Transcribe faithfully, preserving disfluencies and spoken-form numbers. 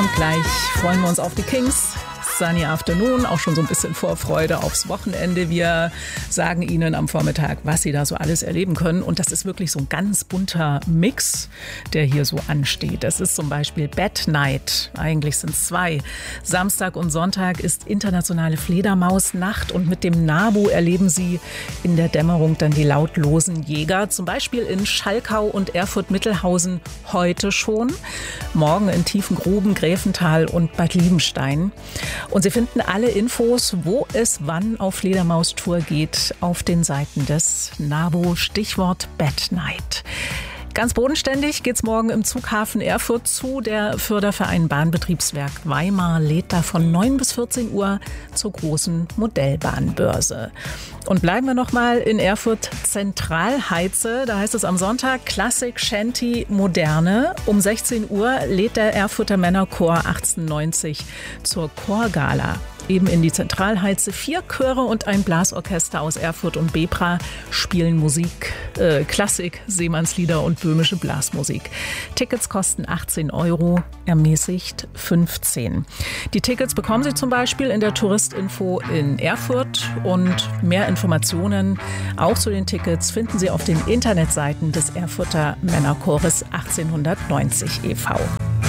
Und gleich freuen wir uns auf die Kings. Sunny Afternoon, auch schon so ein bisschen Vorfreude aufs Wochenende. Wir sagen Ihnen am Vormittag, was Sie da so alles erleben können. Und das ist wirklich so ein ganz bunter Mix, der hier so ansteht. Das ist zum Beispiel Bad Night. Eigentlich sind es zwei. Samstag und Sonntag ist internationale Fledermausnacht. Und mit dem NABU erleben Sie in der Dämmerung dann die lautlosen Jäger. Zum Beispiel in Schalkau und Erfurt-Mittelhausen heute schon. Morgen in Tiefengruben, Gräfental und Bad Liebenstein. Und Sie finden alle Infos, wo es wann auf Fledermaustour geht, auf den Seiten des NABU, Stichwort Bad Night. Ganz bodenständig geht's morgen im Zughafen Erfurt zu. Der Förderverein Bahnbetriebswerk Weimar lädt da von neun bis vierzehn Uhr zur großen Modellbahnbörse. Und bleiben wir noch mal in Erfurt Zentralheize. Da heißt es am Sonntag Klassik, Shanty, Moderne. Um sechzehn Uhr lädt der Erfurter Männerchor achtzehnhundertneunzig zur Chorgala. Eben in die Zentralheize. Vier Chöre und ein Blasorchester aus Erfurt und Bebra spielen Musik, äh, Klassik, Seemannslieder und böhmische Blasmusik. Tickets kosten achtzehn Euro, ermäßigt fünfzehn. Die Tickets bekommen Sie zum Beispiel in der Touristinfo in Erfurt. Und mehr Informationen auch zu den Tickets finden Sie auf den Internetseiten des Erfurter Männerchores achtzehnhundertneunzig e V